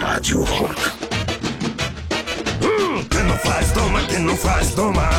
Rádio Rock. Quem não faz, toma, quem não faz, toma.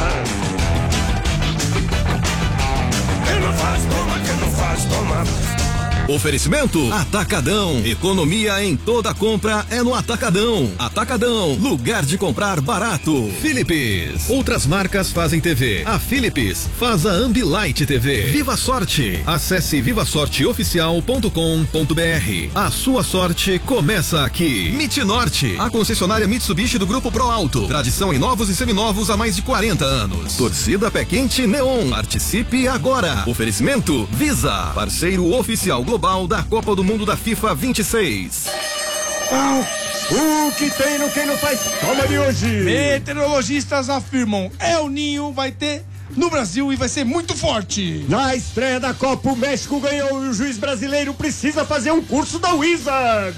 Quem não faz, toma, quem não faz, toma. Oferecimento Atacadão. Economia em toda compra é no Atacadão. Atacadão, lugar de comprar barato. Philips. Outras marcas fazem TV. A Philips faz a Ambilight TV. Viva Sorte. Acesse vivasorteoficial.com.br. A sua sorte começa aqui. Norte, a concessionária Mitsubishi do Grupo Pro Alto. Tradição em novos e seminovos há mais de 40 anos. Torcida Pé Quente Neon. Participe agora. Oferecimento Visa, parceiro oficial global da Copa do Mundo da FIFA 26. O que tem no Quem Não Faz Toma de hoje? Meteorologistas afirmam El Ninho vai ter no Brasil e vai ser muito forte. Na estreia da Copa, o México ganhou e o juiz brasileiro precisa fazer um curso da Wizard.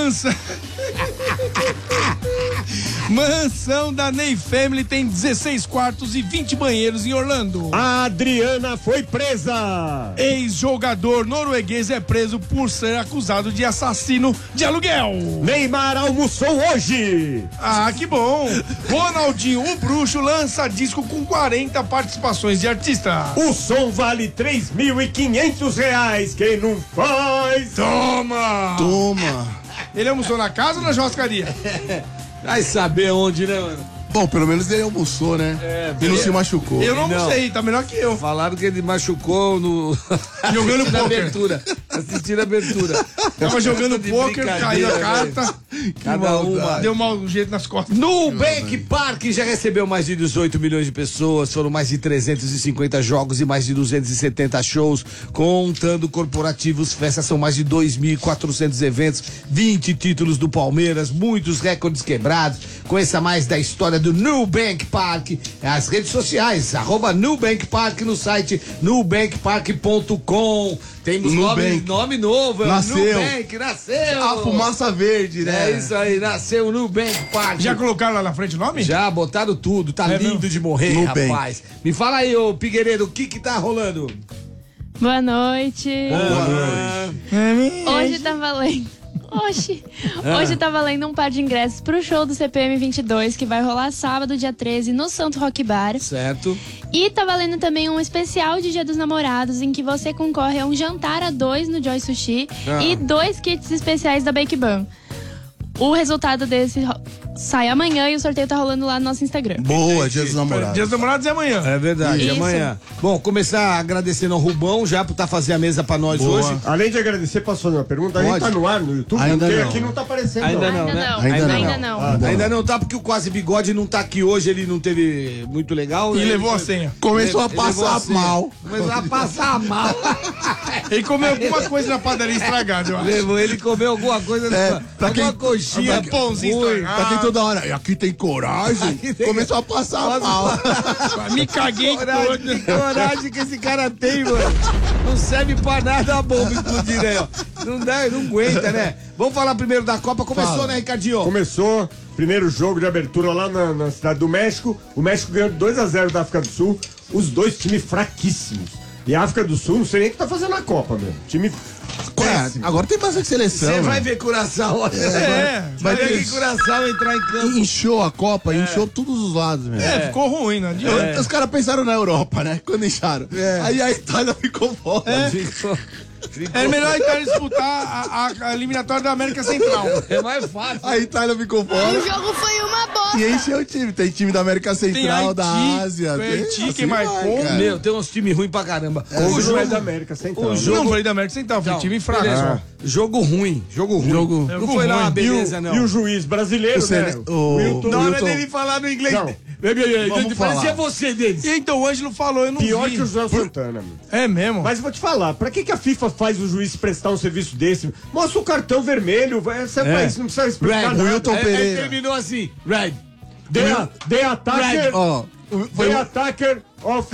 Mansão da Ney Family tem 16 quartos e 20 banheiros em Orlando. A Adriana foi presa. Ex-jogador norueguês é preso por ser acusado de assassino de aluguel. Neymar almoçou hoje. Ah, que bom. Ronaldinho, o bruxo, lança disco com 40 participações de artista. O som vale R$3.500. Quem não faz... Toma. Ele almoçou na casa ou na churrascaria? Vai saber onde, né, mano? Bom, pelo menos ele almoçou, né? E não se machucou. Eu não almocei, tá melhor que eu. Falaram que ele machucou no... Jogando na pôquer. abertura. Assistindo a abertura. Tava jogando De pôquer, caiu a carta. Cada uma. Deu mau jeito nas costas. Nubank Park já recebeu mais de 18 milhões de pessoas, foram mais de 350 jogos e mais de 270 shows, contando corporativos, festas, são mais de 2.400 eventos, 20 títulos do Palmeiras, muitos recordes quebrados. Conheça mais da história do Nubank Park, as redes sociais, @Nubank Park, no site nubankpark.com. Temos nome novo, Nasceu. Nubank, nasceu. A fumaça verde, né? É isso aí, nasceu o Nubank Park. Já colocaram lá na frente o nome? Já, botaram tudo, tá lindo mesmo? de morrer, Nubank. rapaz. Me fala aí, ô Pigueiredo, o que tá rolando? Boa noite. Hoje tá valendo. Hoje tá valendo um par de ingressos pro show do CPM 22, que vai rolar sábado, dia 13, no Santo Rock Bar. Certo. E tá valendo também um especial de Dia dos Namorados, em que você concorre a um jantar a 2 no Joy Sushi e 2 kits especiais da Bake Ban. O resultado desse sai amanhã e o sorteio tá rolando lá no nosso Instagram. Boa, Dia dos Namorados. Dia dos Namorados é amanhã. É verdade, Isso. amanhã. Bom, começar agradecendo ao Rubão já por fazer a mesa pra nós Boa. hoje. Além de agradecer, posso fazer uma pergunta? A gente Pode. tá no ar no YouTube? Ainda porque não. aqui não tá aparecendo. Ainda não. não, né? Ainda não. Ainda não tá, porque o Quase Bigode não tá aqui hoje, ele não teve muito legal. E né? levou a senha. Começou a Ele levou passar a senha. mal. Começou a passar mal. Ele comeu alguma coisa na padaria estragada, eu acho. Ele comeu alguma coisa, pra alguma quem- coxinha. Pãozinho ruim. estragado. Pra quem toda hora, aqui tem coragem, Aqui tem- começou a passar mal. Me caguei todo. Que coragem que esse cara tem, mano. Não serve pra nada a bomba explodir, né? Ó. Não dá, não aguenta, né? Vamos falar primeiro da Copa. Começou, Fala. né, Ricardinho? Começou, primeiro jogo de abertura lá na cidade do México. O México ganhou 2-0 da África do Sul. Os dois times fraquíssimos. E a África do Sul, não sei nem o que tá fazendo na Copa, meu. Time péssimo. Agora tem bastante seleção. Você vai né? ver Curaçao. Vai ver que Curaçao entrar em campo. Inchou a Copa, inchou todos os lados, meu. Ficou ruim, não adianta. Os caras pensaram na Europa, né? Quando incharam. Aí a Itália ficou fora. É melhor a Itália disputar a eliminatória da América Central. É mais fácil. A Itália ficou fora. O jogo foi uma bosta. E encheu o time. Tem time da América Tem Central, Haiti, da Ásia. foi Haiti, assim quem marcou. vai, cara. Meu, tem uns times ruins pra caramba. O jogo é da América Central. o né? jogo- Não falei da América Central, foi time fraco. beleza. Jogo ruim. Jogo- Não foi lá uma beleza, não. E o juiz brasileiro, né? o Wilton. Na hora Wilton- dele falar no inglês. Não. Vamos Parecia falar. você deles. E então o Ângelo falou, eu não Pior vi. que o João Santana, meu. É mesmo? Mas eu vou te falar, pra que a FIFA faz o juiz prestar um serviço desse? Mostra o cartão vermelho, você faz, não precisa explicar Red, nada. Wilton Pereira. terminou assim. Red. The attacker, Ó, foi the o- attacker of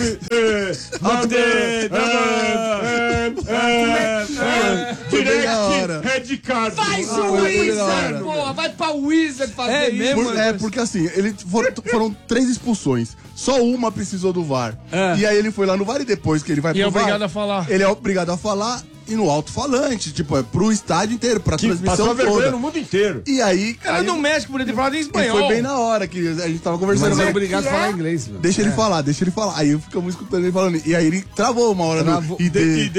bem da hora. direct red card. Faz o foi da Wizard, hora. porra. Vai pra Wizard fazer É isso. mesmo? porque assim, foram 3 expulsões. Só uma precisou do VAR. E aí ele foi lá no VAR e depois que ele vai E é pro VAR, obrigado a falar. ele é obrigado a falar e no alto-falante, tipo, pro estádio inteiro, pra Que transmissão passou vergonha toda. no mundo inteiro. E aí, Cara do México podia ter falado em e espanhol. foi bem na hora que a gente tava conversando. Mas é mas- obrigado a falar inglês, meu. Deixa ele falar, deixa ele falar. Aí ficamos escutando ele falando. E aí ele travou uma hora Travou. no.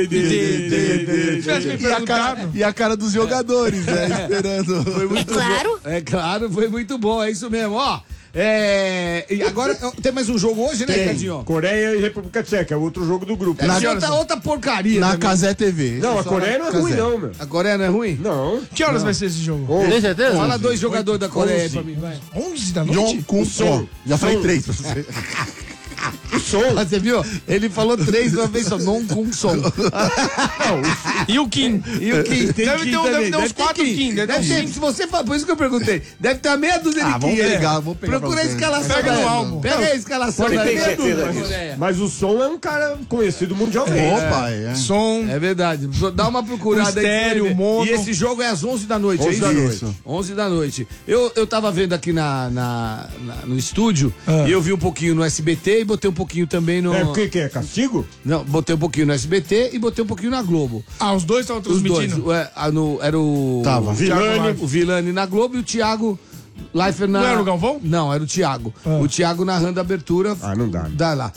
E a cara dos jogadores, né? Esperando. Foi muito Claro. É claro, foi muito bom, é isso mesmo. Ó, e agora tem mais um jogo hoje, né, Tem. Cadinho? Coreia e República Tcheca, é outro jogo do grupo. Outra porcaria. Na também. Casé TV. Não, a Coreia não é ruim, não, meu. A Coreia não é ruim? Não. Que horas vai ser esse jogo? Tem certeza? Fala 2 jogadores da Coreia aí 11. pra mim, vai. 11 da John noite? com som. Já falei Som. 3 pra você. Ah, você viu? Ele falou 3 de uma vez só, não com som. E o Kim? E o Kim? Tem Deve Kim ter um- também. deve ter uns 4 Kim, deve ter uns ter, cinco. se você for, por isso que eu perguntei. Deve ter uma meia dúzia de Kim. vamos né? pegar, vou pegar Procura pra a você. escalação Pega da no álbum. Pega a escalação Pode da ter meia certeza dúzia da disso. Coreia. Mas o Som é um cara conhecido mundialmente. Opa, é. Som. É verdade. Dá uma procurada O estéreo, aí. o mono. E esse jogo é às 11 da noite, é 11 isso? da noite. 11 da noite. Eu tava vendo aqui no estúdio e eu vi um pouquinho no SBT e botei um pouquinho também no... É porque que é castigo? Não, botei um pouquinho no SBT e botei um pouquinho na Globo. Ah, os dois estavam Os dois. transmitindo? Era o... Tava. Vilani. O Vilani na Globo e o Thiago Leifert na... Não era o Galvão? Não, era o Thiago. O Thiago narrando a abertura. Ah, não dá. Dá lá.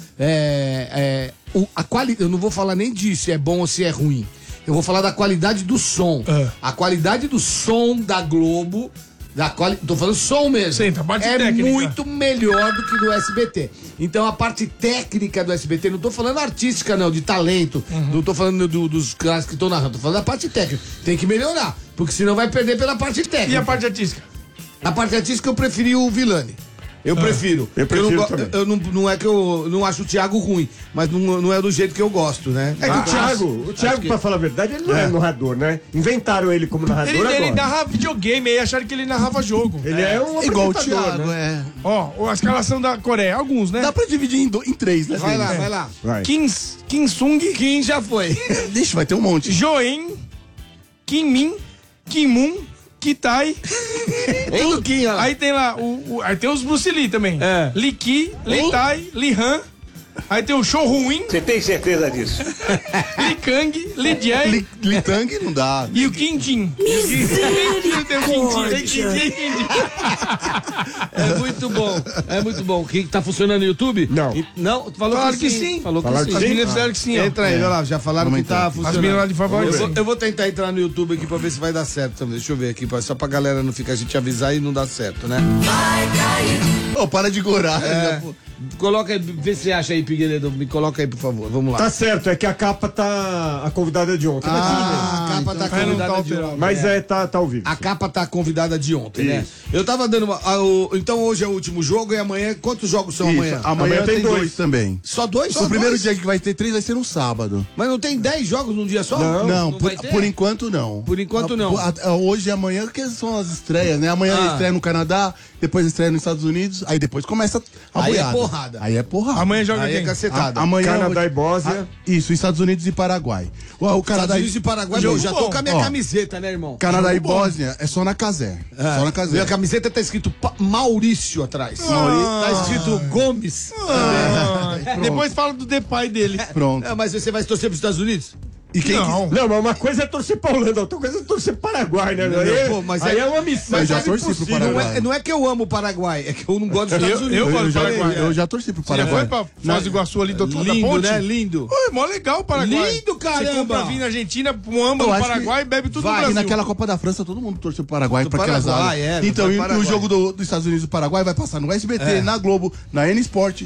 Eu não vou falar nem disso, se é bom ou se é ruim. Eu vou falar da qualidade do som. A qualidade do som da Globo... Tô falando som mesmo. Sim, a parte é técnica. muito melhor do que do SBT. Então a parte técnica do SBT, não tô falando artística não, de talento, não tô falando dos caras que estão narrando, tô falando da parte técnica. Tem que melhorar, porque senão vai perder pela parte técnica. E a parte artística? A parte artística eu preferi o Vilani. Eu prefiro. Eu prefiro não, também. não é que eu não acho o Thiago ruim, mas não é do jeito que eu gosto, né? É que o Thiago, pra falar a verdade, ele não é narrador, né? Inventaram ele como narrador Ele agora. narrava videogame aí, acharam que ele narrava jogo. Ele é um Igual o apresentador, Thiago, né? é. Ó, a escalação da Coreia, alguns, né? Dá pra dividir em 3, né? Vai lá, vai lá. Vai. Kim Sung, Kim já foi. Deixa, vai ter um monte. Joen, Kim Min, Kim Moon, Kitai. Tudo Kim, ó. Aí tem lá, aí tem os Bruce Lee também. É. Li Ki, Li Tai, Li Han. Aí tem o Show Ruin, Você tem certeza disso? Li Kang, Li Jae Litang não dá. e o Kim Jin. Tem o Kim Jin. É muito bom. É muito bom. Que tá funcionando no YouTube? Não. Não? Falou Falaram que sim. Falou Falaram que que As sim. meninas disseram que sim, ó. Entra aí, olha lá, já falaram Vamos que tá entrar. As funcionando. meninas lá de favor. Eu vou tentar entrar no YouTube aqui pra ver se vai dar certo também. Deixa eu ver aqui, só pra galera não ficar a gente avisar e não dar certo, né? Ô, para de gorar. Coloca aí, vê se acha aí, Pigueiredo. Me coloca aí, por favor. Vamos lá. Tá certo, é que a capa tá a convidada de ontem. A capa tá então não convidada tá de alterado. ontem. Mas tá ao vivo. A capa tá convidada de ontem, né? Isso. Eu tava dando uma. Então hoje é o último jogo e amanhã. Quantos jogos são amanhã? Amanhã tem tem 2 também. Só dois? O primeiro dia que vai ter 3 vai ser no sábado. Mas não tem 10 jogos num dia só? Não, vai ter? por enquanto não. Por enquanto não. Hoje e amanhã que são as estreias, né? Amanhã estreia no Canadá, depois estreia nos Estados Unidos, aí depois começa a Aí é boiada. porrada. Aí é porrada. Amanhã joga Aí é quem? cacetada. Amanhã Canadá e Bósnia. Isso, Estados Unidos e Paraguai. O Estados Canadá Unidos e Paraguai, eu já tô com a minha Ó. camiseta, né, irmão? Canadá e Bósnia é só na Casé. Só na Casé. Minha camiseta tá escrito Maurício atrás. Tá escrito Gomes. Depois fala do Depay dele. Pronto. Mas você vai torcer pros Estados Unidos? E quem Não. Não, mas uma coisa é torcer pra Holanda, outra coisa é torcer Paraguai, né? Aí, pô, mas aí é- é uma missão. Eu já quase torci pro impossível. Paraguai. Não é que eu amo o Paraguai, é que eu não gosto dos Estados Unidos. eu gosto do já, Paraguai. eu já torci pro Você já Paraguai. foi pra Foz do Iguaçu ali do outro lado da Lindo, ponte? né? Lindo. Pô, é mó legal o Paraguai. Lindo, caramba. Você compra vinho na Argentina, muamba Eu no acho que Paraguai e bebe tudo no E Brasil. naquela Copa da França todo mundo torceu pro Paraguai Do pra aquelas Paraguai, áreas. é, Então, do e Paraguai. o jogo dos Estados Unidos e do Paraguai vai passar no SBT, na Globo, na N Sport,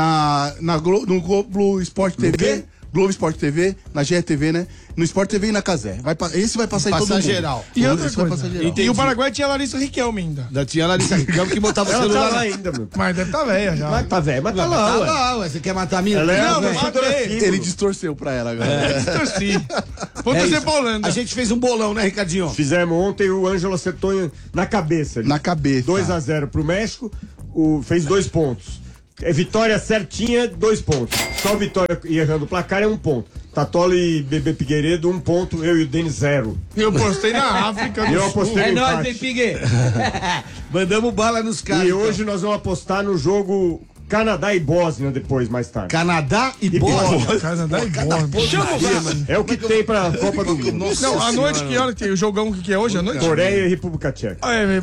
no Globo Sport TV, Globo Sport TV, na GTV, né? No Sport TV e na Casé. Esse vai passar em todo Passar mundo. geral. E outra Esse vai coisa. passar geral. E o Paraguai tinha a Larissa Riquelme ainda. Da tia Larissa Riquelme que botava o Ela tá celular lá ainda, meu. Mas deve estar velha já. Mas tá velho, mas tá lá, Tá ué. lá, ué. Você quer matar a minha? Ela é Não, a não vencedora matei. símbolo. Ele distorceu pra ela agora. Torci. Vou É torcer isso. pra Holanda. A gente fez um bolão, né, Ricardinho? Fizemos ontem, o Ângelo acertou na cabeça. Na cabeça. 2-0 pro México, fez 2 pontos. Vitória certinha, 2 pontos. Só o Vitória errando o placar é 1 ponto. Tatola e Bebê Pigueiredo, 1 ponto. Eu e o Denis, 0. Eu postei na África do Eu Sul. apostei É no nóis, empate. bem Pigue. Mandamos bala nos caras. E então. hoje nós vamos apostar no jogo Canadá e Bósnia depois, mais tarde. Canadá e Bósnia. Canadá e Bósnia. Chama É o que tem pra Copa do Mundo. Não, à noite, que hora que tem? O jogão que é hoje à noite? Coreia e República Tcheca.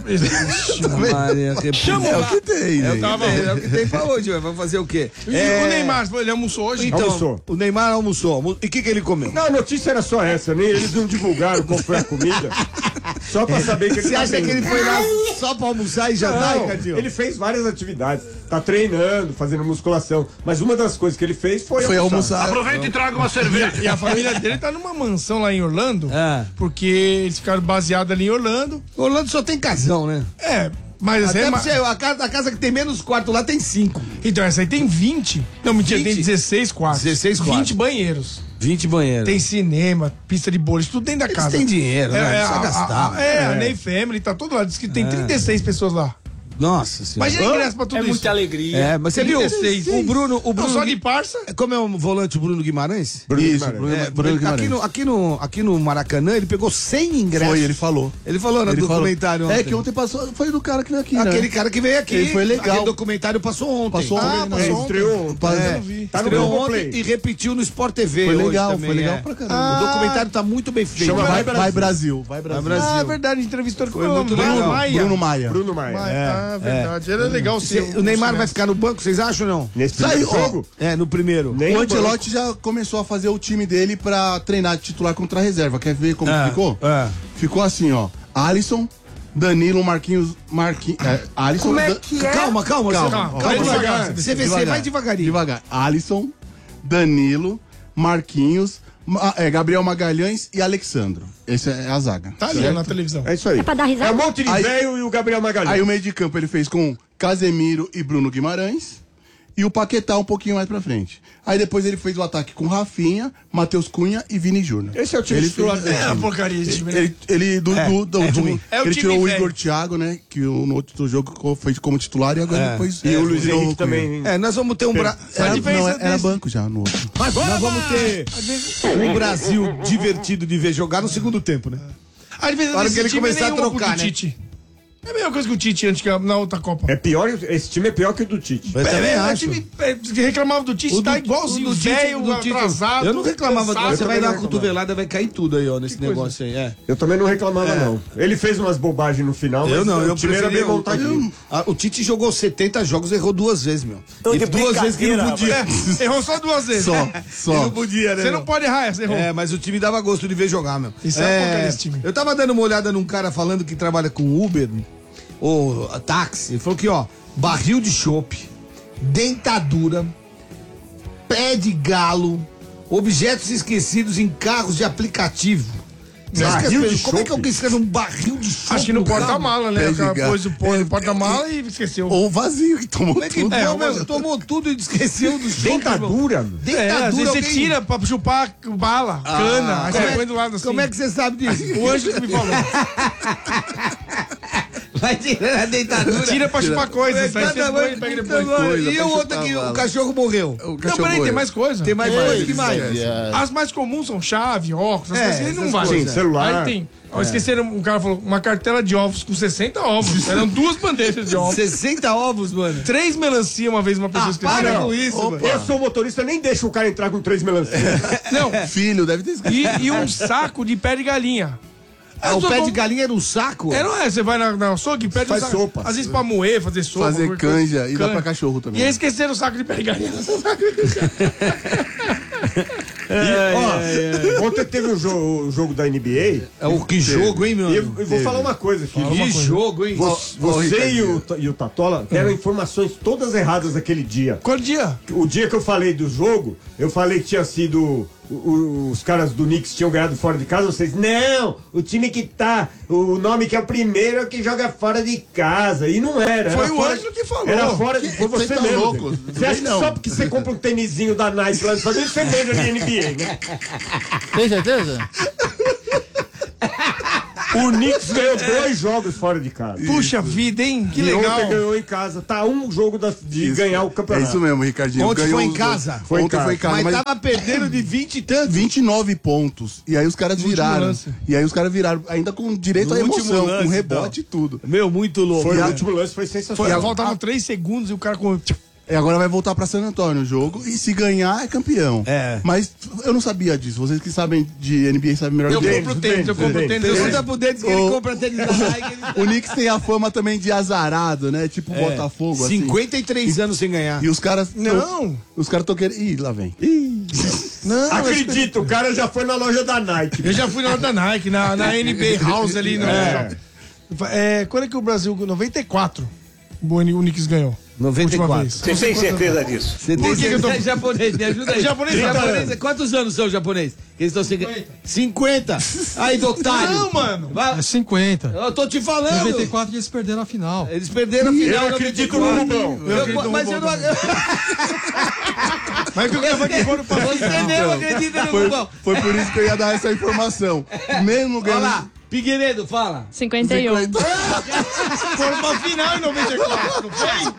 Chama É o que tem, né? É o que tem pra hoje, vai fazer o quê? O Neymar, ele almoçou hoje? Então, Almoçou. o Neymar almoçou. E o que ele comeu? Não, a notícia era só essa, nem eles não divulgaram qual foi a comida. Só pra saber que ele Você acha que ele foi lá só pra almoçar e jantar, Não, Ricardinho? ele fez várias atividades. Tá treinando, fazendo musculação. Mas uma das coisas que ele fez foi almoçar. Aproveita e traga uma cerveja. E a família dele tá numa mansão lá em Orlando, Ah. porque eles ficaram baseados ali em Orlando. Orlando só tem casão, né? Mas Até é pra você, a casa que tem menos quarto lá tem 5. Então, essa aí tem 20. Não, mentira, 20? tem 16 quartos. 16 quartos. 20 banheiros. 20 banheiros. Tem cinema, pista de boliche, tudo dentro da Eles casa. têm dinheiro, né? Só gastar. A Ney Family, tá todo lá. Diz que tem 36 pessoas lá. Nossa senhora. Imagina ingresso pra tudo isso. Muita alegria. É, mas você viu? 36. O Bruno Não, só de parça. Como é o volante o Bruno Guimarães? Isso, Guimarães. Bruno Guimarães. Aqui no Maracanã, ele pegou 100 ingressos. Foi, ele falou. Ele falou no Ele falou. documentário ontem. É que ontem passou, foi do cara que veio aqui, Aquele né? cara que veio aqui. Ele foi legal. Aquele documentário passou ontem. Passou ontem, né? Estreou ontem. É. Tá no Estreou Globoplay. ontem e repetiu no Sport TV Foi hoje legal, também, foi legal é. pra caramba. O documentário tá muito bem feito. Chama Vai Brasil. Brasil. Ah, é verdade, entrevistou ele Foi muito legal. Maia. Bruno Maia. Bruno Maia. Ah, verdade. Era legal sim. O Neymar vai ficar no banco, vocês acham ou não? Nesse primeiro jogo? É, no primeiro. Nem O no Ancelotti já começou a fazer o time dele pra treinar de titular contra a reserva. Quer ver como ficou? É. Ficou assim, ó. Alisson, Danilo, Alisson. Como é que é? Calma. Vai devagar. CVC, vai devagarinho. Devagar. Alisson, Danilo, Marquinhos, Gabriel Magalhães e Alexandro. Essa é a zaga. Tá ali certo? na televisão. É isso aí. É pra dar risada? É o Monte de Aí- Velho e o Gabriel Magalhães. Aí o meio de campo ele fez com Casemiro e Bruno Guimarães e o Paquetá um pouquinho mais pra frente. Aí depois ele fez o ataque com Rafinha, Matheus Cunha e Vini Júnior. Esse é o time Ele titular fez- dele. É uma porcaria esse time, né? Ele do último. ruim. É o ele time tirou o velho. Igor Thiago, né? Que no outro jogo foi como titular e agora depois. E o Luiz tirou Henrique Cunha. também. É, nós vamos ter um Era, diferença era desse- banco já no outro. nós vamos ter um Brasil divertido de ver jogar no segundo tempo, né? A diferença Na hora desse que ele time começar é a nenhuma pro trocar, do né? Tite. É a mesma coisa que o Tite antes que na outra Copa. É pior, esse time é pior que o do Tite. Eu também O acho. time que reclamava do Tite, tá igualzinho, o do Tite- velho, do Tite- atrasado. Eu não reclamava, cansado. você vai também dar não uma cotovelada, vai cair tudo aí, ó, nesse negócio aí. É. Eu também não reclamava, não. Ele fez umas bobagens no final, mas Eu não, o eu time era bem preferia montadinho. o Tite jogou 70 jogos, errou 2 vezes, meu. E 2 vezes que não podia. Errou só 2 vezes. Só. Não podia, né? Você meu? não pode errar, você errou. É, mas o time dava gosto de ver jogar, meu. Isso é a porcaria desse time. Eu tava dando uma olhada num cara falando que trabalha com Uber, ou táxi. Ele falou que, ó, barril de chopp, dentadura, pé de galo, objetos esquecidos em carros de aplicativo. Você acha que as Barril de pessoas- como é que chopp? alguém escreve um barril de chopp? Acho que no carro? porta-mala, né? Pé O de cara gato. pôs o porta-mala e esqueceu. Ou vazio que tomou Como é que tudo. tomou tudo e esqueceu do chopp? Dentadura? irmão? É, Dentadura, às vezes você alguém- tira pra chupar bala, cana, aí você põe do lado assim. Como é que você sabe disso? O anjo que me falou. Vai tirando a dentadura. Tira pra chupar coisas, aí você põe e pega depois. coisa E pra o outro chutar aqui, bala. o cachorro morreu. O Não, cachorro peraí, tem morreu. mais coisa. Tem mais coisa que mais. As mais comuns são chave, óculos, essas É, coisas que ele não essas vai. coisas. Sim, celular. Aí tem. Ó, esqueceram, o cara falou, uma cartela de ovos com 60 ovos. Eram 2 bandejas de ovos. 60 ovos, mano. 3 melancia uma vez uma pessoa esqueceu. Para Não. com isso, mano. Eu sou motorista, nem deixo o cara entrar com 3 melancias. Não, Filho, deve ter esquecido. e um saco de pé de galinha. Ah, o Só pé com- de galinha era um saco? É, não é? Você vai na açougue e pede Faz um saco. sopa. Às vezes pra moer, fazer sopa. Fazer qualquer coisa. canja e dá pra cachorro também. E aí esqueceram o saco de pé de galinha. Ó, ontem teve o jogo da NBA. É o que jogo, hein, meu? E eu vou falar uma coisa aqui. Que jogo, hein? Você e o Tatola deram informações todas erradas naquele dia. Qual dia? O dia que eu falei do jogo, eu falei que tinha sido. Os caras do Knicks tinham ganhado fora de casa. Vocês, não, o time que tá. O nome que é o primeiro é o que joga fora de casa. E não era. Foi era o fora, Ângelo que falou. Era fora de. Foi Vocês você tão mesmo. loucos. Você acha que Não. só porque você compra um tênisinho da Nike lá nos Estados Unidos, você manja de NBA, né? Tem certeza? O Knicks ganhou 2 jogos fora de casa. Puxa vida, hein? Que E legal. ontem ganhou em casa. Tá um jogo de ganhar o É campeonato. isso mesmo, Ricardinho. Ontem Ganhou foi em os dois. casa? Foi em Ontem casa. foi em casa, Mas mas tava perdendo de 20 e tanto. 29 pontos. E aí os caras viraram. lance. E aí os caras viraram, ainda com direito No à último emoção, lance, com rebote e tudo. Meu, muito louco. Foi E o a- último lance, foi sensacional. Faltavam 3 segundos e o cara com. E agora vai voltar pra San Antônio o jogo. E se ganhar, é campeão. É. Mas eu não sabia disso. Vocês que sabem de NBA sabem melhor Eu que compro tênis, eu compro tênis. Pergunta pro Denis que ele compra tênis da Nike. O Knicks tem a fama também de azarado, né? Tipo o Botafogo, assim. 53 anos sem ganhar. E os caras... Não. Os caras estão querendo... Ih, lá vem. Não, Acredito, o cara já foi na loja da Nike. eu já fui na hora da Nike, na NBA House ali. Quando é que o Brasil... 94. O Knicks ganhou. 94. Você tem certeza disso? Você tem Por que eu tô- japonês, me ajuda aí. Japonês, quantos anos são japonês? Que eles estão sem 50. Aí, do otário. Não, mano. Vai- 50. Eu tô te falando. 94 eles perderam a final. Eles perderam a final. Eu acredito no Rubão. Mas eu não. Mas que eu quero que foram pra Você mesmo acredita no Rubão. Foi por isso que eu ia dar essa informação. Mesmo Olha ganhando... lá. Figueiredo, fala. 51. Foram pra final em 94, não foi?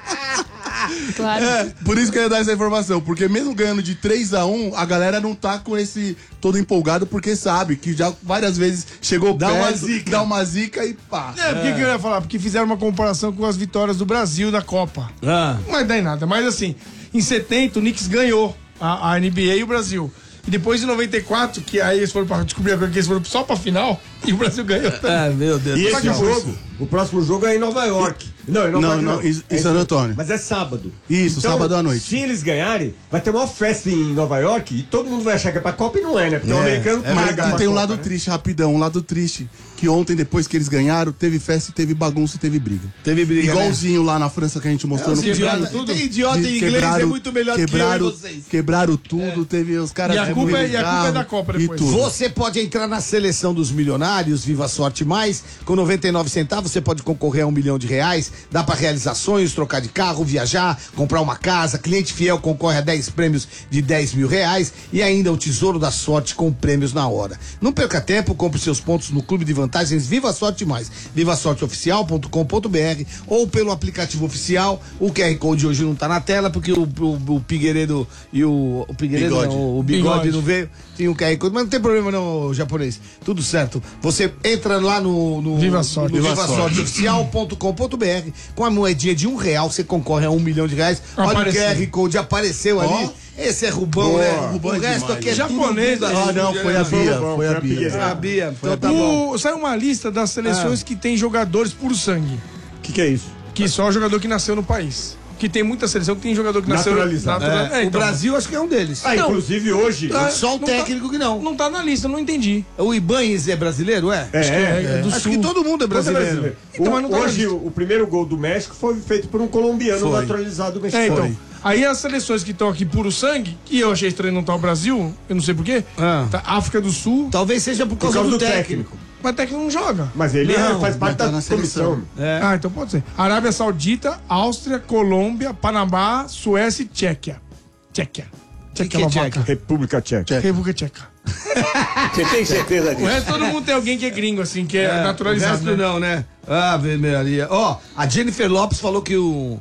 Claro. Por isso que eu ia dar essa informação, porque mesmo ganhando de 3-1, a galera não tá com esse todo empolgado, porque sabe que já várias vezes chegou Dá perto, uma zica. dá uma zica e pá. Por que eu ia falar? Porque fizeram uma comparação com as vitórias do Brasil da Copa. Ah. Não vai dar em nada, mas assim, em 70 o Knicks ganhou a NBA e o Brasil. E depois de 94, que aí eles foram pra descobrir agora que eles foram só pra final, e o Brasil ganhou também. Ah, meu Deus. E do esse céu. jogo, o próximo jogo é em Nova York. Não, em Nova York Não, em San Antônio. Mas é sábado. Isso, sábado à noite. Se eles ganharem, vai ter uma festa em Nova York e todo mundo vai achar que é pra Copa e não é, né? Porque o americano Mas paga pra tem um Copa, lado né? triste, rapidão, um lado triste. Que ontem, depois que eles ganharam, teve festa, teve bagunça e teve briga. Teve briga, Igualzinho lá na França que a gente mostrou no Idiota, tem idiota em inglês é muito melhor que eu e vocês. Quebraram tudo, teve os caras... E a culpa é da Copa e depois. tudo. Você pode entrar na seleção dos milionários, Viva Sorte Mais, com 99 centavos você pode concorrer a R$1 milhão, dá pra realizar sonhos, trocar de carro, viajar, comprar uma casa, cliente fiel concorre a 10 prêmios de R$10 mil e ainda o Tesouro da Sorte com prêmios na hora. Não perca tempo, compre seus pontos no Clube de Vantagens Viva Sorte Mais, vivasorteoficial.com.br ou pelo aplicativo oficial. O QR Code hoje não tá na tela porque o Figueiredo e o Figueiredo Bigode. não, o Bigode não veio, tinha um QR Code, mas não tem problema não, japonês, tudo certo. Você entra lá no Viva Sorte. no vivasorteoficial.com.br com a moedinha de R$1 você concorre a R$1 milhão. Olha Apareceu. o QR Code, apareceu ali. Esse é Rubão, Boa, né? Rubão O é resto demais. aqui é Japonês, tudo Ah, não, foi a Bia, foi a Bia. A Bia, então tá bom. Saiu uma lista das seleções que tem jogadores puro sangue. O que é isso? Que só jogador que nasceu no país. Que tem muita seleção que tem jogador que nasceu Naturalizado. O então. Brasil acho que é um deles. Ah, inclusive hoje. Só o não técnico que não. Não tá na lista, não entendi. O Ibanez é brasileiro, é? É, do Acho Sul. que todo mundo é brasileiro. brasileiro. Então, mas não tá na Hoje, lista. o primeiro gol do México foi feito por um colombiano Foi. naturalizado mexicano. Então. Aí as seleções que estão aqui puro sangue, que eu achei estranho não estar o Brasil, eu não sei porquê, tá África do Sul, Talvez seja por causa, do técnico. mas até que não joga. Mas ele Não, faz parte tá da na seleção. comissão. Ah, então pode ser. Arábia Saudita, Áustria, Colômbia, Panamá, Suécia e Tchequia. Tchequia. que é Tchecoslováquia. Tchequia? República Tcheca. República Tcheca. Você tem certeza O disso? resto todo mundo tem alguém que é gringo, assim, que é, O naturalizado. resto Né? não, né? Ah, Maria. Ó, a Jennifer Lopes falou que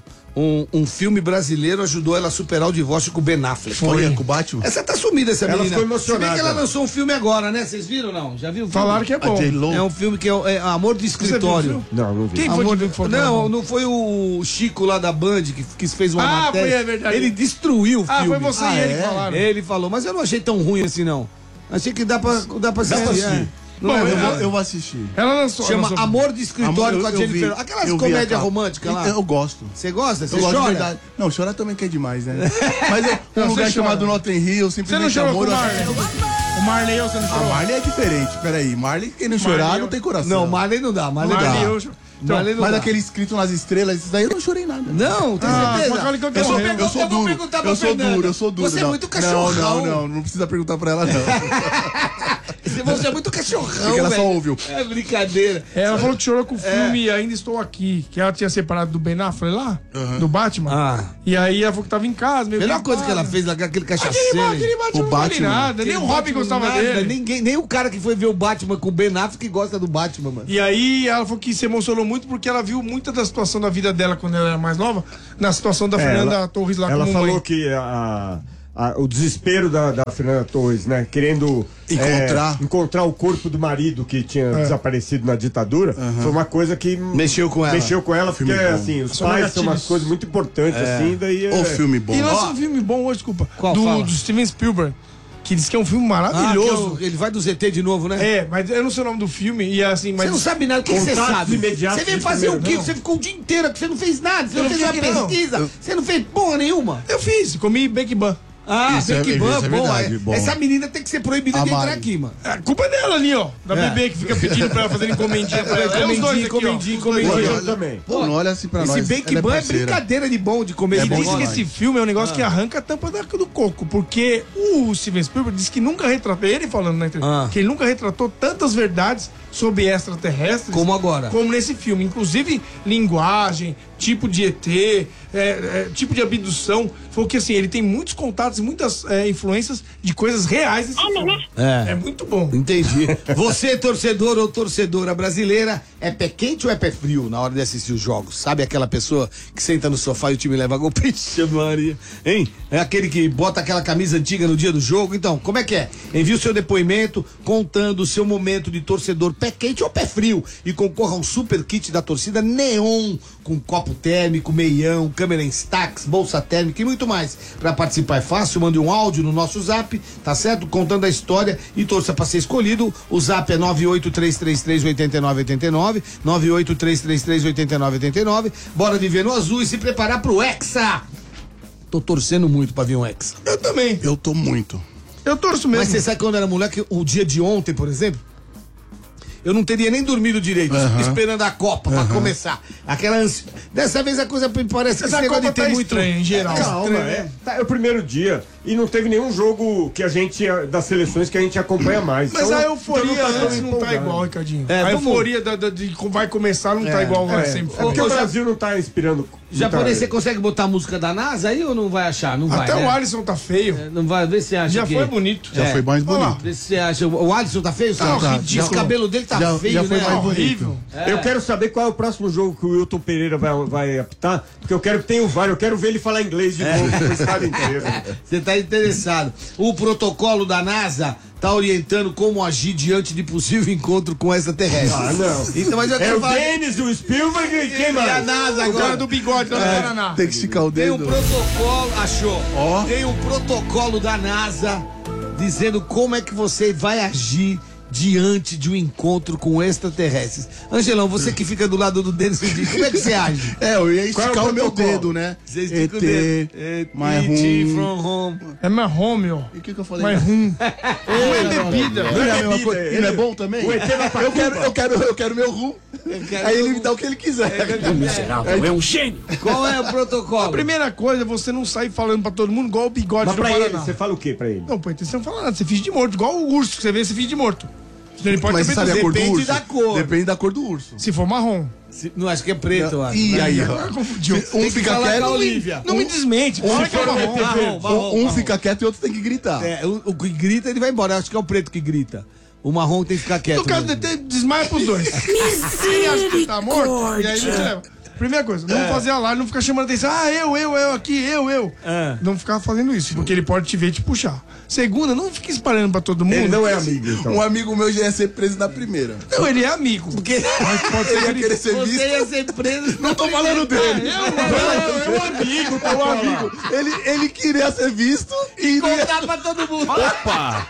um filme brasileiro ajudou ela a superar o divórcio com o Ben Affleck. Foi com o Batman? Essa tá sumida, essa Ela menina. ficou emocionada. Se bem que ela lançou um filme agora, né? Vocês viram ou não? Já viu o filme? Falaram que é bom. A J-Lo. É um filme que é Amor de Escritório. Não, não vi. Quem foi que falou? Não foi o Chico lá da Band que fez uma Ah, matéria. foi, é verdade. Ele destruiu o Ah, filme. foi você e ele que falaram. Ele falou, mas eu não achei tão ruim assim, não. Achei que dá pra assistir. assistir. Não Bom, é, Eu vou assistir. Ela lançou. Chama ela lançou- Amor de Escritório com a Jennifer. vi, Aquelas eu vi comédias a capa. românticas lá. Eu gosto. Você gosta? Você Eu gosto de chora? verdade. Não, chorar também que é demais, né? Mas Não, um lugar você chora. chamado Notting Hill, Você não simplesmente chorou com amor. o Marley? O Marley, você não A chorou? Marley é diferente, peraí. Marley, quem não chorar, Marley, não tem coração. Não, Marley não dá. Marley Marley, dá. eu... Marley não Mas dá. aquele escrito nas estrelas, isso daí eu não chorei nada. Não, tem Ah, certeza? Macaulay Culkin Eu sou, morreu. eu sou duro. Eu sou duro, eu sou duro. Você é não. muito cachorrão. Não precisa perguntar pra ela, não. Você é muito cachorrão, Porque ela só velho. ouviu. É brincadeira. Ela falou que chorou com o filme Ainda Estou Aqui, que ela tinha separado do Ben Affleck lá, do Batman. Ah. E aí ela falou que tava em casa, meio Melhor gripada. coisa que ela fez lá, aquele cachaceiro. Aquele Batman O não vale Batman. nada, nem o Robin gostava dele. Ninguém, nem o cara que foi ver o Batman com o Ben Affleck gosta do Batman, mano. E aí ela falou que se emocionou muito porque ela viu muita da situação da vida dela quando ela era mais nova, na situação da Fernanda Torres lá Ela como falou mãe. que o desespero da Fernanda Torres, né? Querendo encontrar o corpo do marido que tinha desaparecido na ditadura, foi uma coisa que mexeu com ela, porque assim, os pais são umas coisas muito importantes, assim, daí O filme bom. E lança um filme bom hoje, desculpa. Qual? Do Steven Spielberg. Que diz que é um filme maravilhoso. Ele vai do ZT de novo, né? Mas eu não sei o nome do filme e assim, mas. Você não sabe nada, o que você sabe? Você veio fazer o quê? Não. Você ficou o dia inteiro aqui, você não fez nada, você não fez uma não. pesquisa, você não fez porra nenhuma. Eu fiz, comi Bake Ban. Bake Ban, isso é verdade, bom. Essa menina tem que ser proibida de entrar aqui, mano. A culpa é dela ali, ó. Da bebê que fica pedindo pra ela fazer encomendinha pra ela. É os dois aqui, ó. Eu também. Pô, não olha assim pra nós. Esse Bake Ban é brincadeira de bom de comer. E bom diz que demais. esse filme é um negócio que arranca a tampa do coco, porque o Steven Spielberg disse que nunca retratou, ele falando na entrevista, que ele nunca retratou tantas verdades sobre extraterrestres Como agora. como nesse filme. Inclusive, linguagem, tipo de ET, tipo de abdução. Foi que assim, ele tem muitos contatos, muitas influências de coisas reais nesse filme. É muito bom. Entendi. Você, torcedor ou torcedora brasileira, é pé quente ou é pé frio na hora de assistir os jogos? Sabe aquela pessoa que senta no sofá e o time leva gol? Pixa Maria, hein? É aquele que bota aquela camisa antiga no dia do jogo? Então, como é que é? Envie o seu depoimento contando o seu momento de torcedor pé quente ou pé frio e concorra a um super kit da torcida Neon com copo térmico, meião, câmera Instax, bolsa térmica e muito mais. Para participar é fácil, mande um áudio no nosso zap, tá certo? Contando a história e torça para ser escolhido. O zap é 983338989, 983338989. Bora viver no azul e se preparar pro Hexa. Tô torcendo muito pra vir um Hexa. Eu também. Eu tô muito. Eu torço mesmo. Mas você sabe quando era moleque, o dia de ontem, por exemplo? Eu não teria nem dormido direito, esperando a Copa pra começar. Aquela ânsia. Dessa vez a coisa parece que Essa esse negócio Copa de ter tá muito. estranha, em geral. Calma, é o primeiro dia e não teve nenhum jogo que a gente, das seleções que a gente acompanha mais. Mas Então, a euforia então antes tão não tá empolgado. igual, Ricardinho. É, A vamos- euforia de vai começar não tá igual vai sempre. É porque o Brasil não tá inspirando. Japonês, você consegue botar a música da NASA aí ou não vai achar? Não vai, Até né? o Alisson tá feio. Não vai, vê se você acha Já que... foi bonito. Já foi mais bonito. Vê se você acha... O Alisson tá feio? Tá ridículo. O cabelo dele tá Já- feio, já foi né? mais bonito. Horrível. Eu quero saber qual é o próximo jogo que o Wilton Pereira vai apitar, porque eu quero que tenha o VAR, eu quero ver ele falar inglês de novo pro estado inteiro. Você tá interessado. O protocolo da NASA tá orientando como agir diante de possível encontro com extraterrestres. Ah, não. Então, mas eu É quero o falar... Denis, o Spielberg e quem E a mais? NASA O cara agora. do bigode lá do Paraná. Tem que esticar o Tem um dedo. protocolo, achou? Ó. Tem um protocolo da NASA dizendo como é que você vai agir diante de um encontro com extraterrestres. Angelão, você que fica do lado do dedo, como é que você age? Eu ia Qual é o esticar o meu protocolo? dedo, né? Você estica o dedo. my E.T. home. from home. É mais home, ó. E o que eu falei? Mais rum. É bebida. Não é a mesma bebida, coisa? ele- Ele é bom também? O ET vai pra eu quero meu rum. Aí ele me dá o que ele quiser. Miserável, é um gênio. Qual é o protocolo? A primeira coisa é você não sair falando pra todo mundo igual o bigode Mas do pra ele, Paraná. você fala o que pra ele? Não, pô, então você não fala nada. Você finge de morto. Igual o urso que você vê, você finge de morto. Ele pode Mas ter sabe a medo. cor do Depende urso? da cor. Depende da cor do urso. Se for marrom. Não, acho que é preto, eu acho. E aí, ó. Agora confundiu. Um que fica falar com a quieto. Olivia. Não me desmente. Fala que é marrom. Marrom. Um fica quieto e outro tem que gritar. O que grita, ele vai embora. Eu acho que é o preto que grita. O marrom tem que ficar quieto. No caso do mesmo. ET, desmaia pros dois. Quem acha que tá morto, e aí ele leva. Primeira coisa, não fazer alarme, não ficar chamando atenção. Ah, eu aqui, eu. Não ficar fazendo isso, porque ele pode te ver e te puxar. Segunda, não fique espalhando pra todo mundo. Ele não é amigo, então. Um amigo meu já ia ser preso na primeira. Não, ele é amigo. Porque mas pode ser Ele que ia ele... querer ser Você visto. ia ser preso. Não tô falando dele. É um amigo, tá É um amigo. Ele queria ser visto e Contar pra todo mundo. Opa!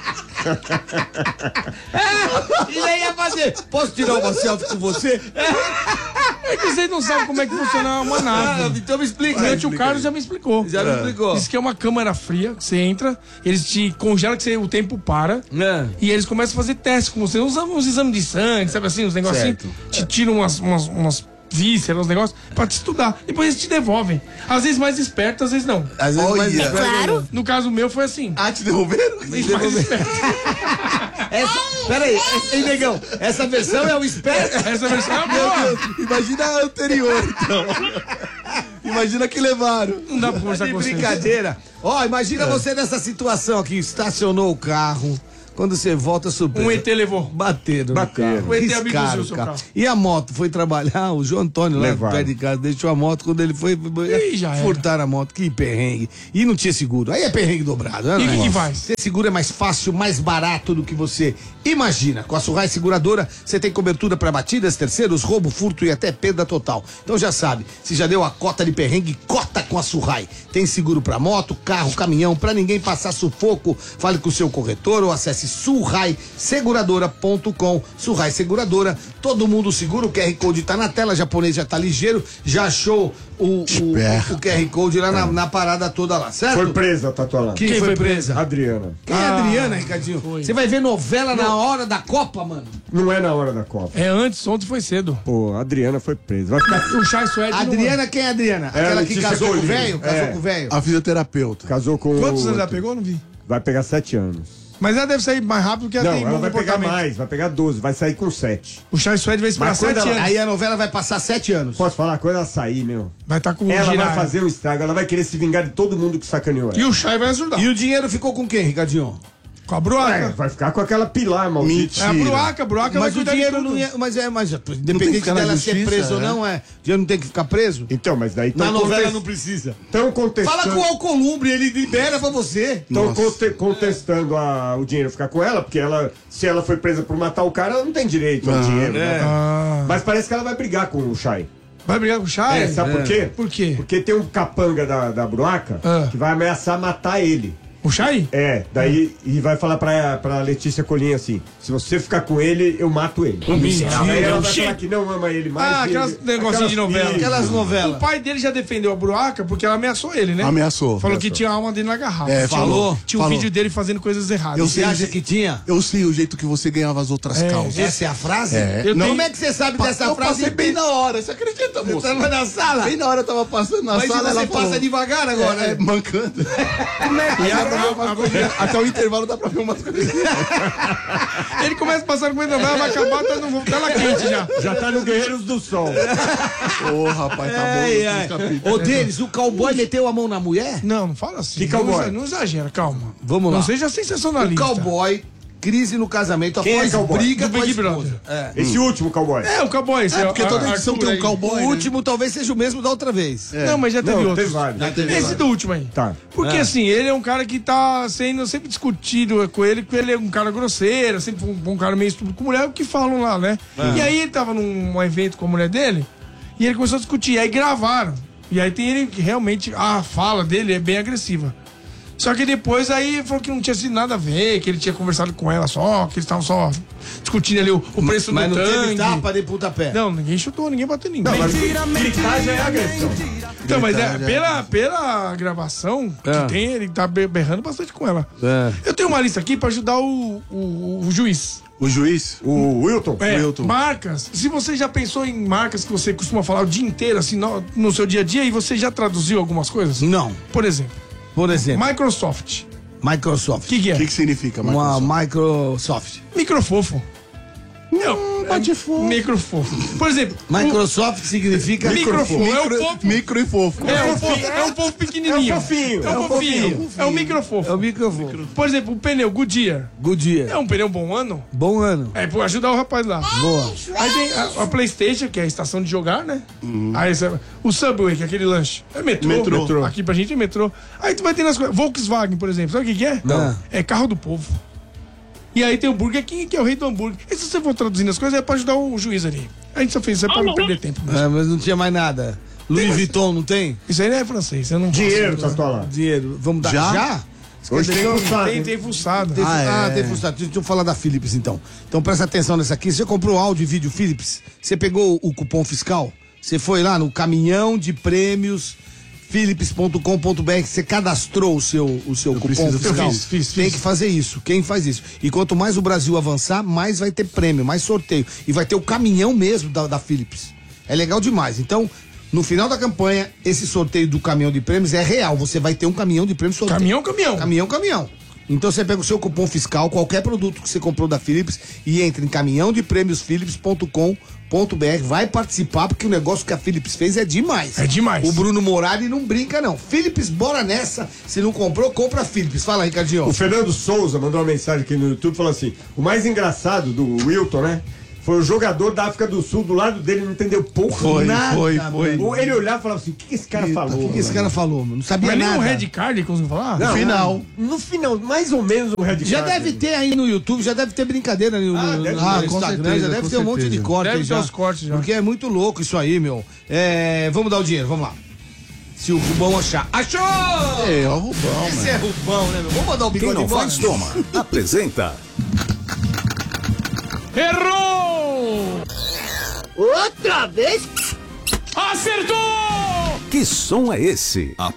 E aí ia fazer. Posso tirar uma selfie com você? É que vocês não sabem como é que funciona uma nave. Então me explica. Gente, o Carlos já me explicou. Já me explicou. Diz que é uma câmara fria, que você entra, eles te congelam, o tempo para. E eles começam a fazer testes com você. Usam uns exames de sangue, sabe assim, uns negocinhos. Te tiram umas vísceras, uns negócios, pra te estudar. Depois eles te devolvem. Às vezes mais esperto, às vezes não. Às vezes mais Olha. Claro. No caso meu foi assim. Ah, te devolveram? Mais esperto. Peraí, hein, negão? Essa versão é o esperto. Essa versão é Meu boa. Deus, imagina a anterior, então. Imagina que levaram. Não dá pra conversar De com vocês. brincadeira. Ó, imagina você nessa situação aqui. Estacionou o carro, Quando você volta, surpresa. Um ET levou. Bateram. Bateram. O ET Riscaram, abduziu o seu cara. carro. E a moto? Foi trabalhar, o João Antônio lá Levaram. perto de casa deixou a moto. Quando ele foi, Ih, já era. furtaram a moto. Que perrengue. E não tinha seguro. Aí é perrengue dobrado, né? E o que faz? Ter seguro é mais fácil, mais barato do que você imagina. Com a Surrai Seguradora, você tem cobertura para batidas, terceiros, roubo, furto e até perda total. Então já sabe, se já deu a cota de perrengue, cota com a Surrai. Tem seguro para moto, carro, caminhão, para ninguém passar sufoco. Fale com o seu corretor ou acesse surraiseguradora.com. Surrai Seguradora, todo mundo seguro. O QR Code tá na tela, japonês já tá ligeiro, já achou o QR Code lá na parada toda lá, certo? Foi presa, Tatuala. Quem foi presa? Adriana. Quem é a Adriana, Ricardinho? Você vai ver novela na hora da Copa, mano? Não é na hora da Copa. É antes, ontem foi cedo. Pô, a Adriana foi presa. Vai ficar... O Chai Suede não- Adriana, quem é a Adriana? Aquela que Letícia casou com o Colini. velho? Casou É. com o velho? A fisioterapeuta. Casou com Quantos anos ela outro. pegou? Não vi. Vai pegar 7 anos. Mas ela deve sair mais rápido que ela Não, tem ela bom vai pegar comportamento. mais, vai pegar 12, vai sair com 7. O Chai Suede vai esperar Mas quando 7 ela- anos. Aí a novela vai passar 7 anos. Posso falar? Quando ela sair, meu, Vai estar com ela Jiraiya. vai fazer um estrago, ela vai querer se vingar de todo mundo que sacaneou ela. E o Chai vai ajudar. E o dinheiro ficou com quem, Ricardinho? Com a Bruaca. Vai ficar com aquela pilar, maldita. É a Bruaca vai Mas o cuidar de dinheiro tudo. não ia. Mas que independente ficar na dela ser justiça, presa ou né? não, o dinheiro não tem que ficar preso? Então, mas daí Na novela não precisa. precisa. Estão contestando. Fala com o Alcolumbre, ele libera pra você. Estão contestando o dinheiro ficar com ela, porque ela, se ela foi presa por matar o cara, ela não tem direito ao dinheiro. Né? Mas parece que ela vai brigar com o Chai. Vai brigar com o Chai? Sabe por quê? Por quê? Porque tem um capanga da Bruaca que vai ameaçar matar ele. O Chai? Daí e vai falar pra Letícia Colini assim: se você ficar com ele, eu mato ele. Aí ela vai falar que não ama ele mais. Aquelas negocinhos de novela. Aquelas O novelas. pai dele já defendeu a Bruaca porque ela ameaçou ele, né? Ameaçou. Falou que tinha a alma dele na garrafa. É, falou. Tinha um Falou. vídeo dele fazendo coisas erradas. Eu Você sei, acha que tinha? eu sei o jeito que você ganhava as outras causas. Essa é a frase? Eu Não, Como é que você sabe dessa eu frase? passei bem na hora, você acredita, Você moça? tava na sala? Bem na hora eu tava passando na Mas sala, você ela passa falou, devagar agora, É, né? mancando. E Até o intervalo dá pra ver umas coisas. ele começa a passar com ele, vai acabar, tá no tela quente já. Já tá no Guerreiros do Sol. Ô, rapaz, tá Ai, ai. bom. Capítulo. Ô, Denis, o cowboy meteu a mão na mulher? Não, não fala assim. Que cowboy? Não exagera, calma. Vamos lá. Não seja O sensacionalista. cowboy, crise no casamento Quem é após cowboy? briga Do com a Big esposa. Brother. Esse último cowboy. É, o cowboy. É, porque toda edição tem um O cowboy, né? último talvez seja o mesmo da outra vez. Não, mas já teve Não, outros. tem vários. Esse do último aí. Tá. Porque assim, ele é um cara que tá sendo sempre discutido com ele, porque ele é um cara grosseiro, sempre um cara meio estúpido com mulher, o que falam lá, né? E aí ele tava num evento com a mulher dele, e ele começou a discutir, aí gravaram. E aí tem ele que realmente, a fala dele é bem agressiva. Só que depois aí ele falou que não tinha sido nada a ver, que ele tinha conversado com ela só, que eles estavam só discutindo ali o preço Mas do não teve tanque. tapa de puta-pé. Não, ninguém chutou, ninguém bateu em ninguém. Não, mas gritar já é agressão. Então, mas pela gravação que tem, ele tá berrando bastante com ela. Eu tenho uma lista aqui pra ajudar o juiz. O juiz? O Wilton? Wilton. Marcas. Se você já pensou em marcas que você costuma falar o dia inteiro, assim, no seu dia a dia, e você já traduziu algumas coisas? Não. Por exemplo, Por exemplo, Microsoft. Microsoft. O que é? O que significa, Uma Microsoft? Microsoft. Microfofo. Não, microfofo. Por exemplo, Microsoft significa microfofo. É o fofo. Micro e fofo. É um fofo pequenininho. É um fofinho. É um fofinho. É um microfofo. É o microfone. Por exemplo, o pneu Goodyear. Goodyear. É um pneu bom ano? Bom ano. É, pra ajudar o rapaz lá. Boa. Aí tem a PlayStation, que é a estação de jogar, né? Aí o Subway, que é aquele lanche. É metrô. Metrô. Aqui pra gente é metrô. Aí tu vai ter nas coisas. Volkswagen, por exemplo. Sabe o que é? Não. É carro do povo. E aí tem o Burger King, que é o rei do hambúrguer. E se você for traduzindo as coisas, é pra ajudar o juiz ali. A gente só fez isso pra não perder tempo. É, mas não tinha mais nada. Louis Vuitton, não tem? Isso aí não é francês. Eu não Dinheiro, Tatuala. Dinheiro. Vamos dar. Já? Hoje tem fuçado. Tem fuçado. Tem frustrado. Deixa eu falar da Philips, então. Então presta atenção nessa aqui. Você comprou áudio e vídeo Philips, você pegou o cupom fiscal, você foi lá no caminhão de prêmios philips.com.br, você cadastrou o seu cupom preciso fiscal. fiz. Tem que fazer isso. Quem faz isso? E quanto mais o Brasil avançar, mais vai ter prêmio, mais sorteio. E vai ter o caminhão mesmo da Philips. É legal demais. Então, no final da campanha, esse sorteio do caminhão de prêmios é real. Você vai ter um caminhão de prêmios sorteio. Caminhão. Caminhão. Então você pega o seu cupom fiscal, qualquer produto que você comprou da Philips e entra em caminhãodeprêmiosphilips.com.br, vai participar, porque o negócio que a Philips fez é demais. É demais. O Bruno Morari não brinca, não. Philips, bora nessa. Se não comprou, compra a Philips. Fala, Ricardinho. O Fernando Souza mandou uma mensagem aqui no YouTube, falou assim, o mais engraçado do Wilton, né? Foi o jogador da África do Sul, do lado dele, não entendeu nada. Foi. Ou ele olhava e falava assim, o que esse cara falou? O que esse cara falou, mano? Não sabia Mas nem nada. um red card ele conseguiu falar? Não, Final. No final, mais ou menos um red card. Já deve ter aí no YouTube, já deve ter brincadeira no, deve ter. no com Instagram, certeza, já deve com ter um monte de certeza. corte Deve aí ter os cortes já. Porque é muito louco isso aí, meu. Vamos dar o dinheiro, vamos lá. Se o Rubão achar. Achou! É o Rubão, Esse mano. é Rubão, né, meu? Vamos mandar o Quem bigode não embora? faz, toma. Apresenta. Errou! Outra vez? Acertou! Que som é esse?